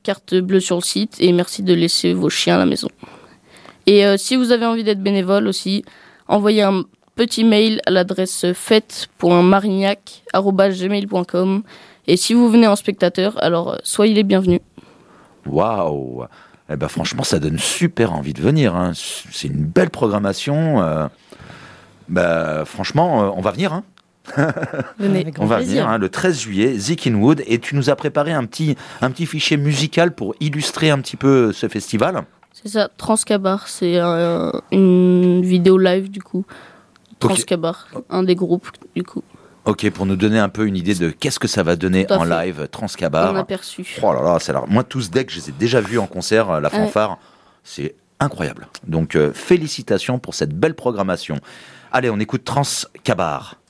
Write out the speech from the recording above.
carte bleue sur le site et merci de laisser vos chiens à la maison. Et si vous avez envie d'être bénévole aussi, envoyez un petit mail à l'adresse fête.marignac@gmail.com et si vous venez en spectateur, alors soyez les bienvenus. Waouh! Eh ben franchement, ça donne super envie de venir. Hein. C'est une belle programmation. Franchement, on va venir. Hein. Venez. On va venir le 13 juillet, Zik in Wood, et tu nous as préparé un petit fichier musical pour illustrer un petit peu ce festival. C'est ça, Transcabar, c'est une vidéo live du coup. Transcabar, un des groupes du coup. Ok, pour nous donner un peu une idée de qu'est-ce que ça va donner en live, Transcabar. Un aperçu. Oh là là, moi tous decks, je les ai déjà vus en concert, la fanfare, c'est incroyable. Donc félicitations pour cette belle programmation. Allez, on écoute Transcabar.